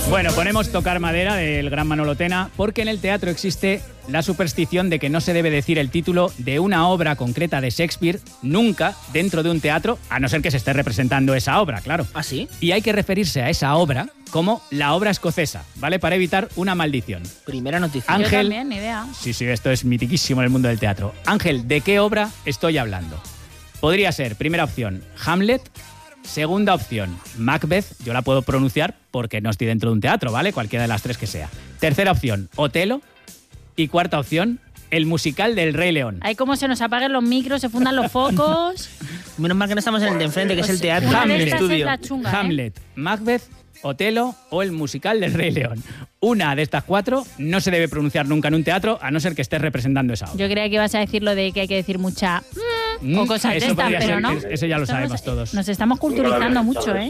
Bueno, ponemos Tocar madera del gran Manolo Tena porque en el teatro existe la superstición de que no se debe decir el título de una obra concreta de Shakespeare nunca dentro de un teatro, a no ser que se esté representando esa obra, claro. ¿Ah, sí? Y hay que referirse a esa obra como la obra escocesa, ¿vale? Para evitar una maldición. Primera noticia. Ángel, Yo también, ni idea. Sí, esto es mitiquísimo en el mundo del teatro. Ángel, ¿de qué obra estoy hablando? Podría ser, primera opción, Hamlet. Segunda opción, Macbeth. Yo la puedo pronunciar porque no estoy dentro de un teatro, ¿vale? Cualquiera de las tres que sea. Tercera opción, Otelo. Y cuarta opción, el musical del Rey León. Ahí como se nos apaguen los micros, se fundan los focos. Menos mal que no estamos en el de enfrente, que es el teatro. Una de Hamlet. estas es Estudio. la chunga, Hamlet, Macbeth, Otelo o el musical del Rey León. Una de estas cuatro no se debe pronunciar nunca en un teatro, a no ser que estés representando esa obra. Yo creía que ibas a decir lo de que hay que decir mucha o cosas de Eso estas, podría pero ser, no. eso ya lo sabemos todos. Nos estamos culturizando mucho, ¿eh?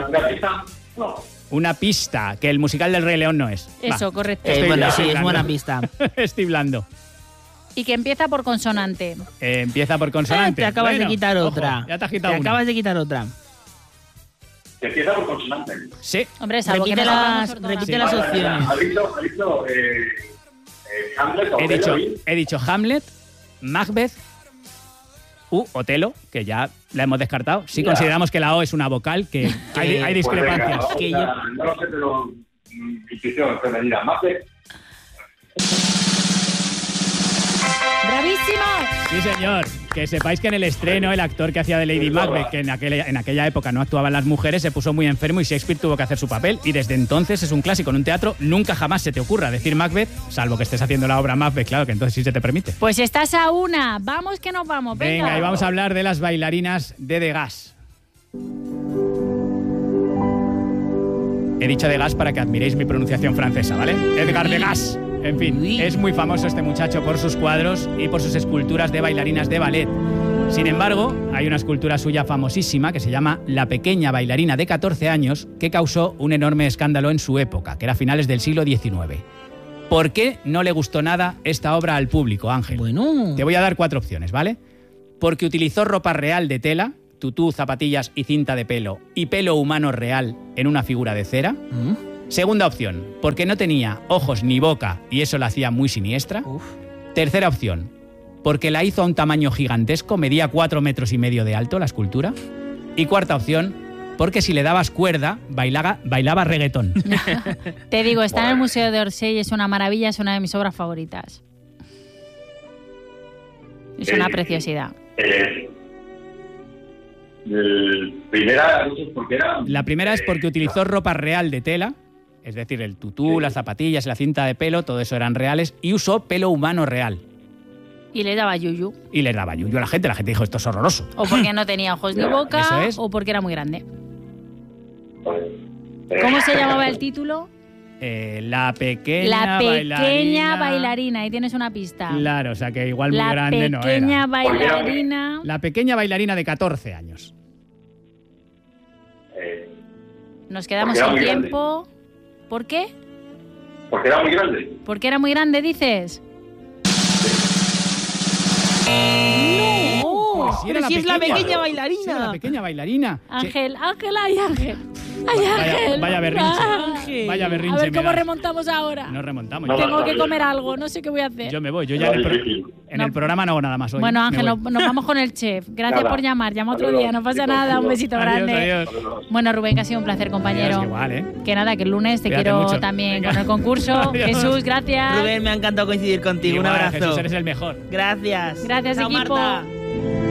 Una pista, que el musical del Rey León no es. Eso, Va. correcto. Bueno, sí, es blando. buena pista. Estoy blando. Y que empieza por consonante. Empieza por consonante. Te acabas Bueno, de quitar ojo, otra. ya te has quitado Te una. acabas de quitar otra. Que empieza por consonante. Sí. Hombre, salvo Repite que no las- sepamos ortografía. repite las opciones. Ha dicho Hamlet, He dicho Hamlet, Macbeth u Otelo, que ya la hemos descartado. Sí Ya. consideramos que la O es una vocal, que hay discrepancias. Pues venga, Que o sea, no lo sé, pero intuición femenina. Macbeth. ¡Bravísimo! Sí, señor. Que sepáis que en el estreno el actor que hacía de Lady Macbeth, que en aquella época no actuaban las mujeres, se puso muy enfermo y Shakespeare tuvo que hacer su papel. Y desde entonces es un clásico en un teatro. Nunca jamás se te ocurra decir Macbeth, salvo que estés haciendo la obra Macbeth, claro, que entonces sí se te permite. Pues estás a una. Vamos que nos vamos. Venga, y vamos a hablar de las bailarinas de Degas. He dicho Degas para que admiréis mi pronunciación francesa, ¿vale? Edgar Degas. En fin, Uy. es muy famoso este muchacho por sus cuadros y por sus esculturas de bailarinas de ballet. Sin embargo, hay una escultura suya famosísima que se llama La pequeña bailarina de 14 años, que causó un enorme escándalo en su época, que era a finales del siglo XIX. ¿Por qué no le gustó nada esta obra al público, Ángel? Bueno. Te voy a dar 4 opciones, ¿vale? Porque utilizó ropa real de tela, tutú, zapatillas y cinta de pelo, y pelo humano real en una figura de cera. Segunda opción, porque no tenía ojos ni boca y eso la hacía muy siniestra. Uf. Tercera opción, porque la hizo a un tamaño gigantesco, medía 4,5 metros de alto la escultura. Y cuarta opción, porque si le dabas cuerda, bailaba reggaetón. Te digo, está en el Museo de Orsay, es una maravilla, es una de mis obras favoritas. Es una preciosidad. Primera, no sé por qué era. La primera es porque utilizó ropa real de tela, es decir, el tutú, las zapatillas, la cinta de pelo, todo eso eran reales, y usó pelo humano real. Y le daba yuyu. Y le daba yuyu a la gente dijo, esto es horroroso. O porque no tenía ojos ni boca, Eso es. o porque era muy grande. ¿Cómo se llamaba el título? La pequeña La bailarina. pequeña bailarina. Ahí tienes una pista. Claro, o sea que igual muy La grande no pequeña era. bailarina. La pequeña bailarina de 14 años. Nos quedamos Porque era sin muy grande. tiempo. ¿Por qué? Porque era muy grande. ¿Porque era muy grande, dices? ¡No! Si Pero era si es la pequeña Sí, era bailarina. la pequeña bailarina. Sí. Ángel, Ángel, ay Ángel. Ay Ángel. Vaya berrinche. Ángel. Vaya berrinche A ver me cómo das. remontamos ahora. Nos remontamos. No, Yo- Tengo que bien. comer algo, no sé qué voy a hacer. Yo me voy. Yo ya en el programa no hago nada más hoy. Bueno, Ángel, Me nos voy. vamos con el chef. Gracias Nada. por llamar. Llama otro Adiós. día, no pasa nada. Un besito Adiós, grande. adiós. Bueno, Rubén, que ha sido un placer, compañero. Adiós, igual, ¿eh? Que nada, que el lunes te Cuídate quiero mucho. también Venga. con el concurso. Adiós. Jesús, gracias. Rubén, me ha encantado coincidir contigo. Igual, Un abrazo. Jesús, eres el mejor. Gracias. Gracias, Chao, equipo. Marta.